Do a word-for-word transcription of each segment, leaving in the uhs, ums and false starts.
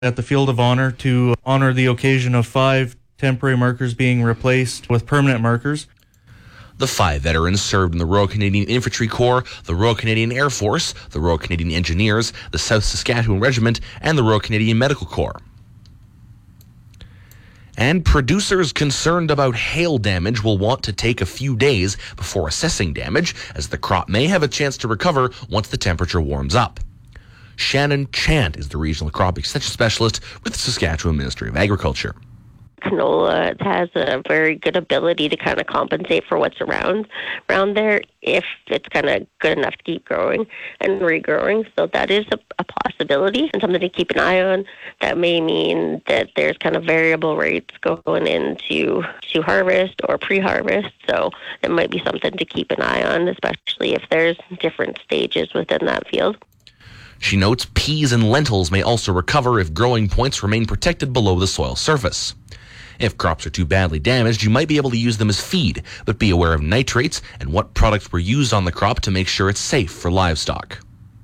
at the Field of Honor to honor the occasion of five temporary markers being replaced with permanent markers. The five veterans served in the Royal Canadian Infantry Corps, the Royal Canadian Air Force, the Royal Canadian Engineers, the South Saskatchewan Regiment, and the Royal Canadian Medical Corps. And producers concerned about hail damage will want to take a few days before assessing damage, as the crop may have a chance to recover once the temperature warms up. Shannon Chant is the Regional Crop Extension Specialist with the Saskatchewan Ministry of Agriculture. Canola has a very good ability to kind of compensate for what's around around there if it's kind of good enough to keep growing and regrowing. So that is a, a possibility and something to keep an eye on. That may mean that there's kind of variable rates going into to harvest or pre-harvest. So it might be something to keep an eye on, especially if there's different stages within that field. She notes peas and lentils may also recover if growing points remain protected below the soil surface. If crops are too badly damaged, you might be able to use them as feed, but be aware of nitrates and what products were used on the crop to make sure it's safe for livestock.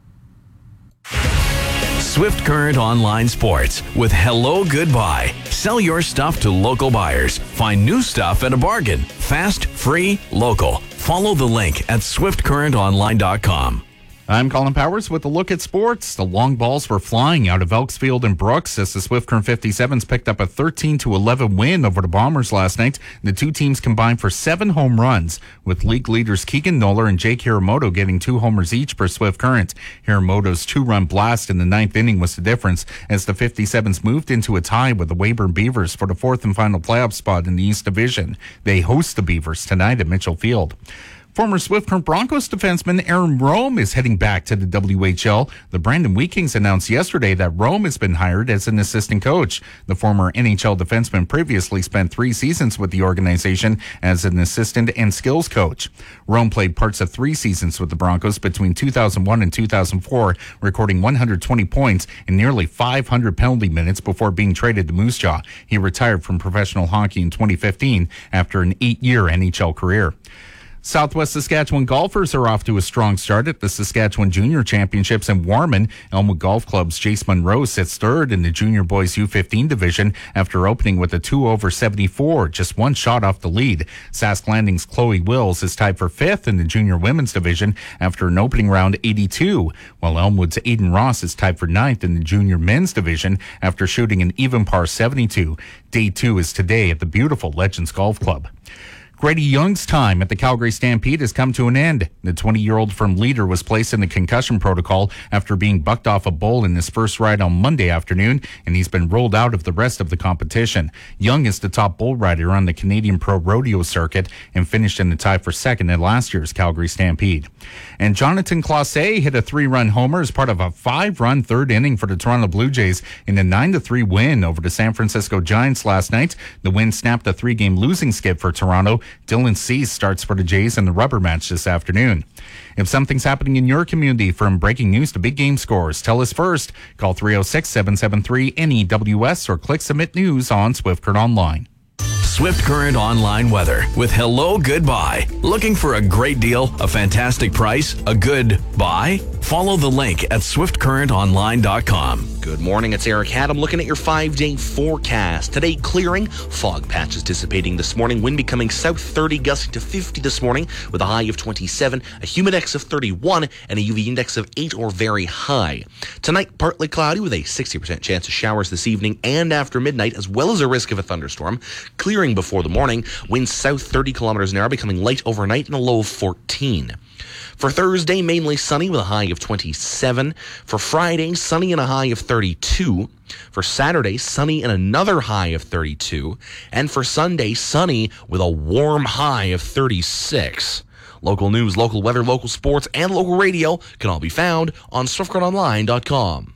Swift Current Online Sports with Hello Goodbye. Sell your stuff to local buyers. Find new stuff at a bargain. Fast, free, local. Follow the link at swift current online dot com. I'm Colin Powers with a look at sports. The long balls were flying out of Elksfield and Brooks as the Swift Current fifty-sevens picked up a thirteen to eleven win over the Bombers last night. The two teams combined for seven home runs, with league leaders Keegan Noller and Jake Hiramoto getting two homers each for Swift Current. Hiramoto's two-run blast in the ninth inning was the difference as the fifty-sevens moved into a tie with the Weyburn Beavers for the fourth and final playoff spot in the East Division. They host the Beavers tonight at Mitchell Field. Former Swift Current Broncos defenseman Aaron Rome is heading back to the W H L. The Brandon Wheat announced yesterday that Rome has been hired as an assistant coach. The former N H L defenseman previously spent three seasons with the organization as an assistant and skills coach. Rome played parts of three seasons with the Broncos between two thousand one and two thousand four, recording one hundred twenty points and nearly five hundred penalty minutes before being traded to Moose Jaw. He retired from professional hockey in twenty fifteen after an eight-year N H L career. Southwest Saskatchewan golfers are off to a strong start at the Saskatchewan Junior Championships in Warman. Elmwood Golf Club's Jace Monroe sits third in the Junior Boys U fifteen division after opening with a two over seventy-four, just one shot off the lead. Sask Landing's Chloe Wills is tied for fifth in the Junior Women's division after an opening round eighty-two, while Elmwood's Aiden Ross is tied for ninth in the Junior Men's division after shooting an even par seventy-two. Day two is today at the beautiful Legends Golf Club. Grady Young's time at the Calgary Stampede has come to an end. The twenty-year-old from Leader was placed in the concussion protocol after being bucked off a bull in his first ride on Monday afternoon, and he's been rolled out of the rest of the competition. Young is the top bull rider on the Canadian Pro Rodeo circuit and finished in the tie for second at last year's Calgary Stampede. And Jonathan Clauset hit a three-run homer as part of a five-run third inning for the Toronto Blue Jays in a nine to three win over the San Francisco Giants last night. The win snapped a three-game losing skid for Toronto. Dylan Cease starts for the Jays in the rubber match this afternoon. If something's happening in your community, from breaking news to big game scores, tell us first. Call three oh six, seven seven three, N E W S or click Submit News on Swift Current Online. Swift Current Online weather with Hello Goodbye. Looking for a great deal, a fantastic price, a good buy? Follow the link at swift current online dot com. Good morning, it's Eric Haddam looking at your five-day forecast. Today, clearing, fog patches dissipating this morning, wind becoming south thirty, gusting to fifty this morning with a high of twenty-seven, a humidex of thirty-one, and a U V index of eight or very high. Tonight, partly cloudy with a sixty percent chance of showers this evening and after midnight, as well as a risk of a thunderstorm. Clearing before the morning, winds south thirty kilometers an hour, becoming light overnight and a low of fourteen. For Thursday, mainly sunny with a high of twenty-seven. For Friday, sunny and a high of thirty-two. For Saturday, sunny and another high of thirty-two. And for Sunday, sunny with a warm high of thirty-six. Local news, local weather, local sports, and local radio can all be found on swift current online dot com.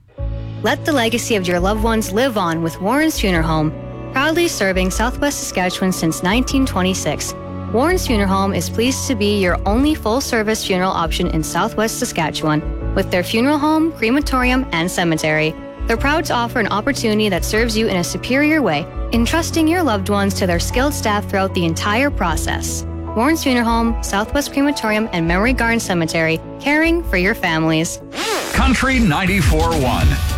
Let the legacy of your loved ones live on with Warren's Funeral Home, proudly serving Southwest Saskatchewan since nineteen twenty-six. Warren's Funeral Home is pleased to be your only full-service funeral option in Southwest Saskatchewan. With their funeral home, crematorium, and cemetery, they're proud to offer an opportunity that serves you in a superior way, entrusting your loved ones to their skilled staff throughout the entire process. Warren's Funeral Home, Southwest Crematorium, and Memory Garden Cemetery, caring for your families. Country ninety-four point one.